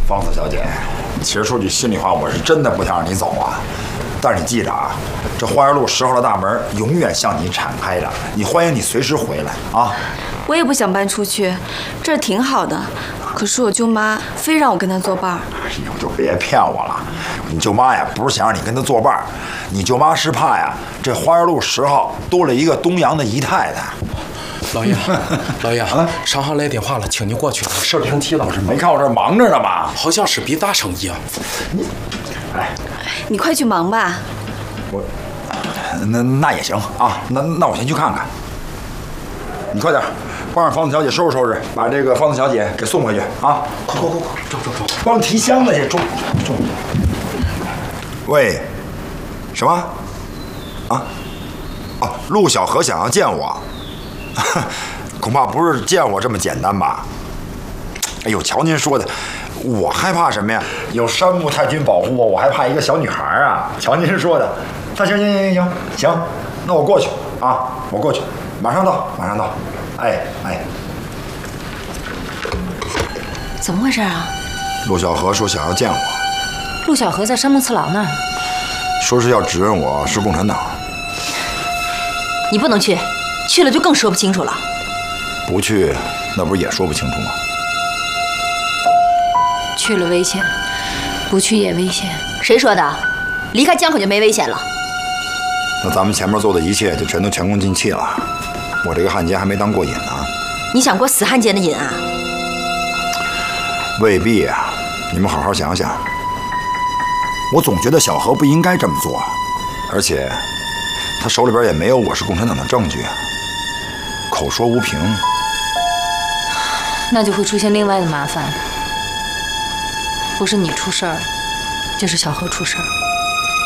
方子小姐，其实说句心里话，我是真的不想让你走啊。但是你记着啊，这花园路10号的大门永远向你敞开着，你欢迎你随时回来啊。 我也不想搬出去，这儿挺好的。可是我舅妈非让我跟她作伴儿。 以后就别骗我了，你舅妈呀不是想让你跟她作伴儿，你舅妈是怕呀这花园路10号多了一个东阳的姨太太。 老爷，老爷，上行来电话了，请你过去，事儿挺急的。 我是没看我这儿忙着呢吧？ 好像是笔大生意啊。 你快去忙吧。 我，那也行啊，那我先去看看。你快点，帮着方子小姐收拾收拾，把这个方子小姐给送回去啊！快，走，帮提箱子去，重。喂，什么？啊？哦，陆小荷想要见我，恐怕不是见我这么简单吧？哎呦，瞧您说的，我害怕什么呀？有山木太君保护我还怕一个小女孩啊？瞧您说的，那行，那我过去啊，我过去，马上到。哎， 怎么回事啊？ 陆小荷说想要见我。 陆小荷在山木次郎那儿， 说是要指认我是共产党。 你不能去，去了就更说不清楚了。 不去，那不是也说不清楚吗？ 去了危险，不去也危险。谁说的？离开江口就没危险了？ 那咱们前面做的一切就全都前功尽弃了。我这个汉奸还没当过瘾呢。 你想过死汉奸的瘾啊？ 未必啊，你们好好想想。我总觉得小何不应该这么做，而且他手里边也没有我是共产党的证据，口说无凭。 那就会出现另外的麻烦，不是你出事儿，就是小何出事儿。